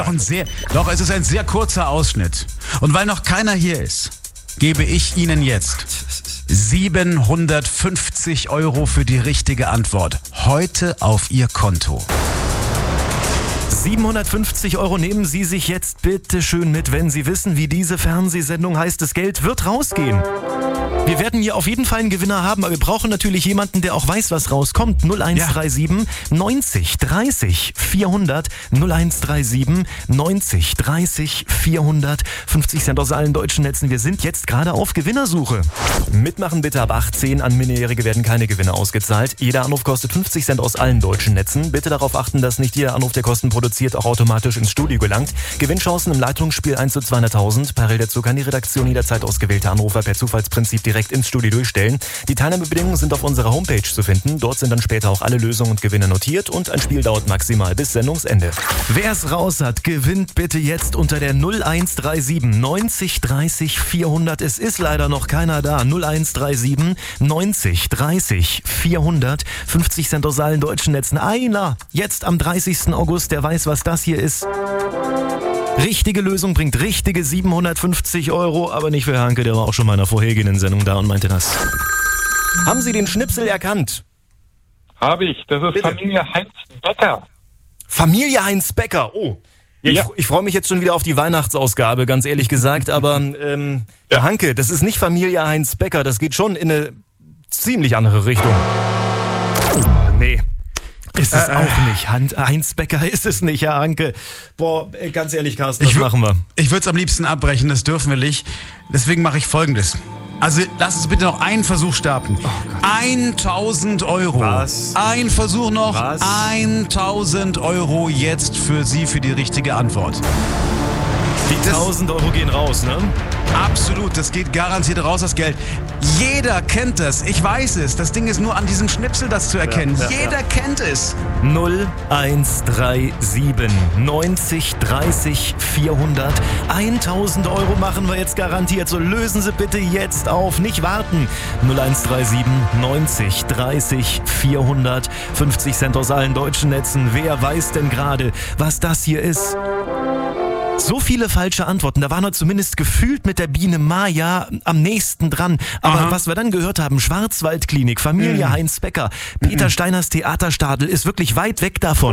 es ist ein sehr kurzer Ausschnitt. Und weil noch keiner hier ist, gebe ich Ihnen jetzt 750 € für die richtige Antwort. Heute auf Ihr Konto. 750 € nehmen Sie sich jetzt bitte schön mit, wenn Sie wissen, wie diese Fernsehsendung heißt. Das Geld wird rausgehen. Wir werden hier auf jeden Fall einen Gewinner haben, aber wir brauchen natürlich jemanden, der auch weiß, was rauskommt. 0137 90 30 400 0137 90 30 400 50 Cent aus allen deutschen Netzen. Wir sind jetzt gerade auf Gewinnersuche. Mitmachen bitte ab 18. An Minderjährige werden keine Gewinne ausgezahlt. Jeder Anruf kostet 50 Cent aus allen deutschen Netzen. Bitte darauf achten, dass nicht jeder Anruf, der Kosten produziert, auch automatisch ins Studio gelangt. Gewinnchancen im Leitungsspiel 1 zu 200.000. Parallel dazu kann die Redaktion jederzeit ausgewählte Anrufer per Zufallsprinzip direkt ins Studio durchstellen. Die Teilnahmebedingungen sind auf unserer Homepage zu finden. Dort sind dann später auch alle Lösungen und Gewinne notiert und ein Spiel dauert maximal bis Sendungsende. Wer es raus hat, gewinnt bitte jetzt unter der 0137 90 30 400. Es ist leider noch keiner da. 0137 90 30 400. 50 Cent aus allen deutschen Netzen. Einer jetzt am 30. August, der weiß, was das hier ist. Richtige Lösung bringt richtige 750 €, aber nicht für Hanke, der war auch schon mal in einer vorhergehenden Sendung da und meinte das. Haben Sie den Schnipsel erkannt? Habe ich. Das ist Bitte. Familie Heinz Becker. Familie Heinz Becker, oh. Ja. Ich freue mich jetzt schon wieder auf die Weihnachtsausgabe, ganz ehrlich gesagt, aber Herr Hanke, das ist nicht Familie Heinz Becker, das geht schon in eine ziemlich andere Richtung. Nee. Ist es auch nicht. Heinz Becker ist es nicht, Herr Hanke. Boah, ganz ehrlich, Carsten, was machen wir? Ich würde es am liebsten abbrechen, das dürfen wir nicht. Deswegen mache ich Folgendes. Also lass uns bitte noch einen Versuch starten. 1.000 €. Was? Ein Versuch noch. Was? 1.000 € jetzt für Sie für die richtige Antwort. Die 1.000 € gehen raus, ne? Absolut, das geht garantiert raus, das Geld. Jeder kennt das, ich weiß es. Das Ding ist nur an diesem Schnipsel, das zu erkennen. Jeder kennt es. 0137 90 30 400. 1.000 € machen wir jetzt garantiert. So lösen Sie bitte jetzt auf, nicht warten. 0137 90 30 400. 50 Cent aus allen deutschen Netzen. Wer weiß denn gerade, was das hier ist? So viele falsche Antworten. Da waren wir zumindest gefühlt mit der Biene Maya am nächsten dran. Aber was wir dann gehört haben, Schwarzwaldklinik, Familie Heinz Becker, Peter Steiners Theaterstadel ist wirklich weit weg davon.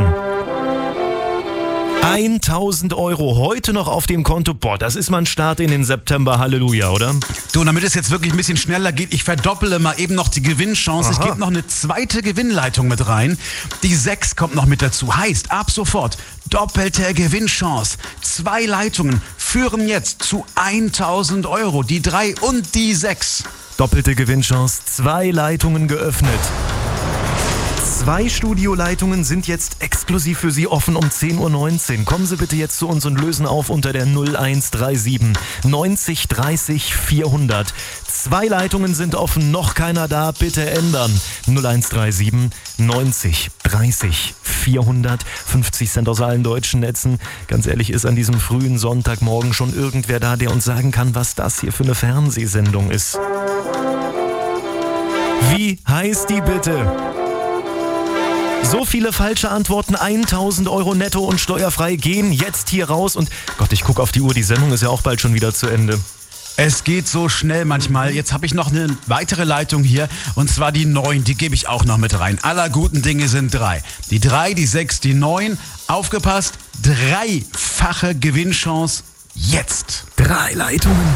1.000 € heute noch auf dem Konto. Boah, das ist mal ein Start in den September. Halleluja, oder? Du, damit es jetzt wirklich ein bisschen schneller geht, ich verdoppele mal eben noch die Gewinnchance. Ich gebe noch eine zweite Gewinnleitung mit rein. Die 6 kommt noch mit dazu. Heißt, ab sofort doppelte Gewinnchance. 2 Leitungen führen jetzt zu 1.000 €. Die 3 und die 6. Doppelte Gewinnchance, 2 Leitungen geöffnet. 2 Studioleitungen sind jetzt exklusiv für Sie offen um 10.19 Uhr. Kommen Sie bitte jetzt zu uns und lösen auf unter der 0137 90 30 400. 2 Leitungen sind offen, noch keiner da, bitte ändern. 0137 90 30 400. 50 Cent aus allen deutschen Netzen. Ganz ehrlich, ist an diesem frühen Sonntagmorgen schon irgendwer da, der uns sagen kann, was das hier für eine Fernsehsendung ist? Wie heißt die bitte? So viele falsche Antworten, 1.000 € netto und steuerfrei gehen jetzt hier raus. Und Gott, ich gucke auf die Uhr, die Sendung ist ja auch bald schon wieder zu Ende. Es geht so schnell manchmal. Jetzt habe ich noch eine weitere Leitung hier und zwar die 9, die gebe ich auch noch mit rein. Aller guten Dinge sind 3. Die 3, die 6, die 9. Aufgepasst, 3-fache Gewinnchance jetzt. 3 Leitungen.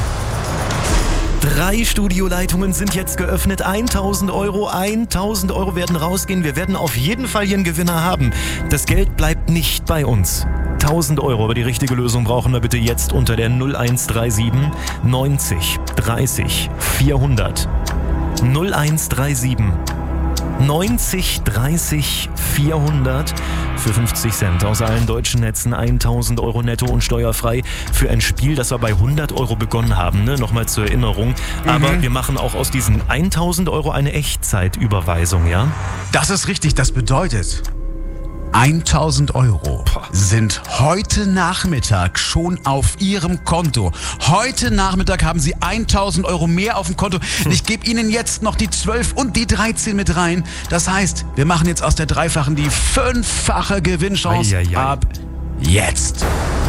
3 Studioleitungen sind jetzt geöffnet. 1.000 €. 1.000 € werden rausgehen. Wir werden auf jeden Fall hier einen Gewinner haben. Das Geld bleibt nicht bei uns. 1.000 €. Aber die richtige Lösung brauchen wir bitte jetzt unter der 0137 90 30 400. 0137 90 30 400 für 50 Cent aus allen deutschen Netzen. 1.000 € netto und steuerfrei für ein Spiel, das wir bei 100 € begonnen haben. Ne? Nochmal zur Erinnerung. Aber wir machen auch aus diesen 1.000 € eine Echtzeitüberweisung, ja? Das ist richtig, das bedeutet 1.000 € sind heute Nachmittag schon auf Ihrem Konto. Heute Nachmittag haben Sie 1.000 € mehr auf dem Konto. Ich gebe Ihnen jetzt noch die 12 und die 13 mit rein. Das heißt, wir machen jetzt aus der 3-fachen die 5-fache Gewinnchance ab jetzt.